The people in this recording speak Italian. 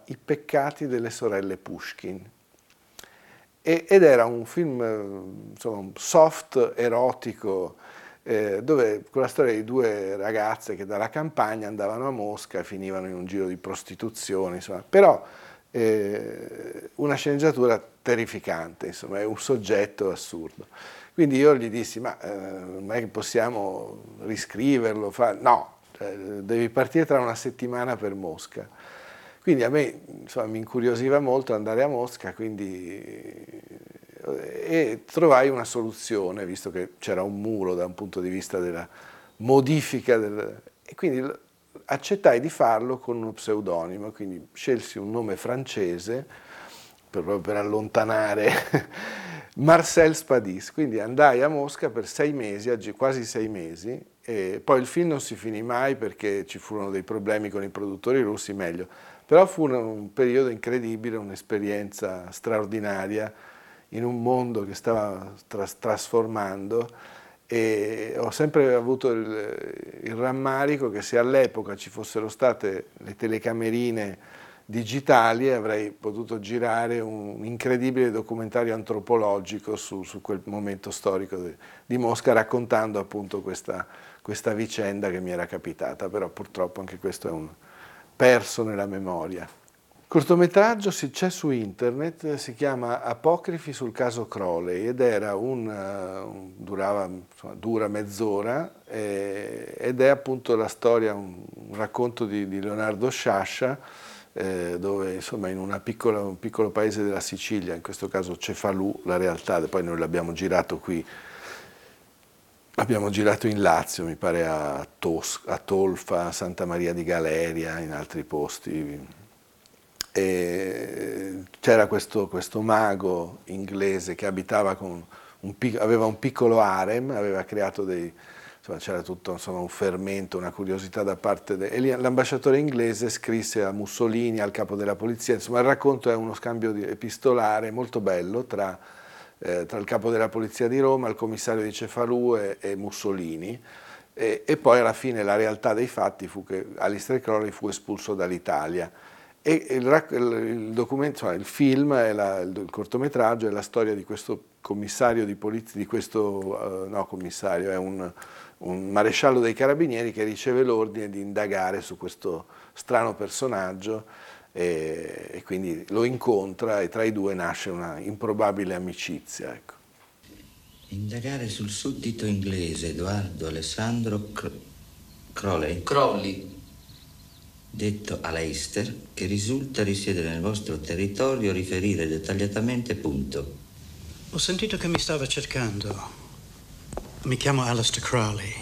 I peccati delle sorelle Pushkin. Ed era un film insomma, soft, erotico, dove con la storia di due ragazze che dalla campagna andavano a Mosca e finivano in un giro di prostituzione, insomma. Però una sceneggiatura terrificante, insomma, è un soggetto assurdo. Quindi io gli dissi, ma non è che possiamo riscriverlo? No, devi partire tra una settimana per Mosca. Quindi a me insomma, mi incuriosiva molto andare a Mosca, e trovai una soluzione, visto che c'era un muro da un punto di vista della modifica, e quindi accettai di farlo con uno pseudonimo, quindi scelsi un nome francese, proprio per allontanare Marcel Spadis, quindi andai a Mosca per 6 mesi, quasi 6 mesi, e poi il film non si finì mai perché ci furono dei problemi con i produttori russi, meglio. Però fu un periodo incredibile, un'esperienza straordinaria in un mondo che stava trasformando, e ho sempre avuto il rammarico che se all'epoca ci fossero state le telecamerine digitali avrei potuto girare un incredibile documentario antropologico su quel momento storico di Mosca, raccontando appunto questa vicenda che mi era capitata, però purtroppo anche questo è perso nella memoria. Il cortometraggio c'è su internet, si chiama Apocrifi sul caso Crowley ed era dura mezz'ora, ed è appunto la storia, un racconto di Leonardo Sciascia, dove insomma in un piccolo paese della Sicilia, in questo caso Cefalù, la realtà, poi noi l'abbiamo girato qui. Abbiamo girato in Lazio, mi pare a Tolfa, a Santa Maria di Galeria, in altri posti. E c'era questo mago inglese che abitava aveva un piccolo harem, aveva creato c'era tutto insomma, un fermento, una curiosità da parte e l'ambasciatore inglese scrisse a Mussolini, al capo della polizia, insomma il racconto è uno scambio epistolare molto bello tra il capo della polizia di Roma, il commissario di Cefalù e Mussolini, e poi alla fine la realtà dei fatti fu che Aleister Crowley fu espulso dall'Italia. E il documento, cioè il film, il cortometraggio è la storia di questo commissario di polizia, no commissario, è un maresciallo dei carabinieri che riceve l'ordine di indagare su questo strano personaggio, e quindi lo incontra e tra i due nasce una improbabile amicizia. Ecco. Indagare sul suddito inglese Edoardo Alessandro Crowley, detto Aleister, che risulta risiedere nel vostro territorio, riferire dettagliatamente punto. Ho sentito che mi stava cercando. Mi chiamo Aleister Crowley.